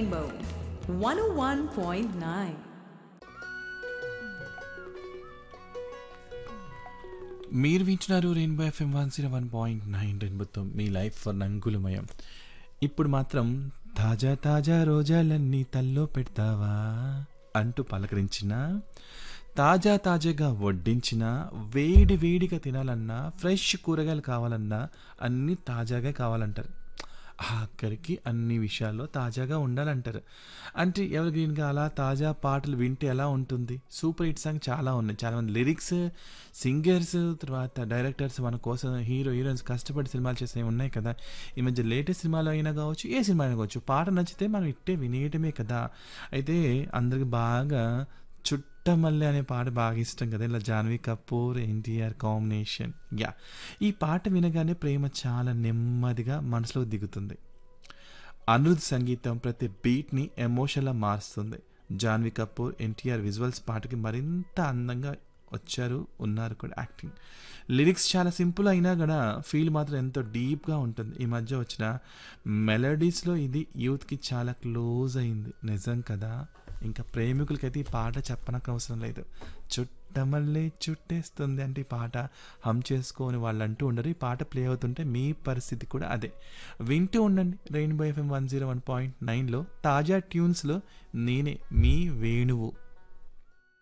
Rainbow 101.9. మీరు వింటున్నారు rainbow FM 101.9 రెయిన్బోతో మీ లైఫ్ రంగులమయం. ఇప్పుడు మాత్రం తాజా తాజా రోజాలన్నీ తల్లో పెడతావా అంటూ పలకరించిన, తాజా తాజాగా వడ్డించిన, వేడి వేడిగా తినాలన్నా, ఫ్రెష్ కూరగాయలు కావాలన్నా అన్నీ తాజాగా కావాలంటారు. ఆఖరికి అన్ని విషయాల్లో తాజాగా ఉండాలంటారు. అంటే ఎవరిగ్రీన్గా అలా తాజా పాటలు వింటే ఎలా ఉంటుంది? సూపర్ హిట్ సాంగ్ చాలా ఉన్నాయి. చాలామంది లిరిక్స్, సింగర్స్, తర్వాత డైరెక్టర్స్ మన కోసం హీరోయిన్స్ కష్టపడి సినిమాలు చేసినవి ఉన్నాయి కదా. ఈ మధ్య లేటెస్ట్ సినిమాలో అయినా కావచ్చు, ఏ సినిమా అయినా కావచ్చు, పాట నచ్చితే మనం ఇట్టే వినేయటమే కదా. అయితే అందరికి బాగా చుట్టమల్లె అనే పాట బాగా ఇష్టం కదా. ఇలా జాన్వీ కపూర్ ఎన్టీఆర్ కాంబినేషన్. ఈ పాట వినగానే ప్రేమ చాలా నెమ్మదిగా మనసులో దిగుతుంది. అనిరుద్ సంగీతం ప్రతి బీట్ని ఎమోషన్లా మారుస్తుంది. జాన్వీ కపూర్ ఎన్టీఆర్ విజువల్స్ పాటకి మరింత అందంగా ఉన్నారు కూడా. యాక్టింగ్, లిరిక్స్ చాలా సింపుల్ అయినా కూడా ఫీల్ మాత్రం ఎంతో డీప్గా ఉంటుంది. ఈ మధ్య వచ్చిన మెలడీస్లో ఇది యూత్కి చాలా క్లోజ్ అయింది. నిజం కదా. ఇంకా ప్రేమికులకైతే ఈ పాట చెప్పనక్కవసరం లేదు. చుట్టమల్లే చుట్టేస్తుంది అంటే ఈ పాట హమ్ చేసుకొని వాళ్ళు అంటూ ఉండరు. ఈ పాట ప్లే అవుతుంటే మీ పరిస్థితి కూడా అదే. వింటూ ఉండండి రెయిన్బో ఎఫ్ఎం 101.9లో తాజా ట్యూన్స్లో నేనే మీ వేణువు.